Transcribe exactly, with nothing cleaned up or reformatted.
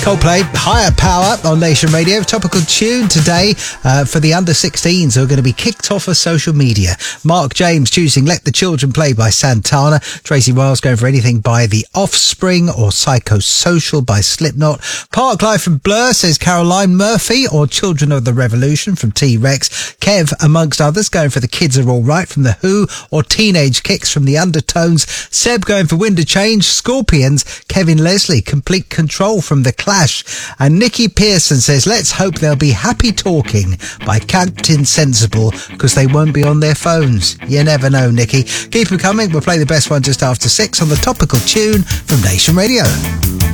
Coldplay, Higher Power on Nation Radio. Topical tune today uh, for the under sixteens who are going to be kicked off of social media. Mark James choosing Let the Children Play by Santana. Tracy Wiles going for Anything by The Offspring or Psychosocial by Slipknot. Park Life from Blur says Caroline Murphy or Children of the Revolution from T-Rex. Kev, amongst others, going for The Kids Are All Right from The Who or Teenage Kicks from The Undertones. Seb going for Wind of Change. Scorpions. Kevin Leslie, Complete Control from The Clash. And Nikki Pearson says, let's hope they'll be Happy Talking by Captain Sensible because they won't be on their phones. You never know, Nikki. Keep them coming. We'll play the best one just after six on the Topical Tune from Nation Radio.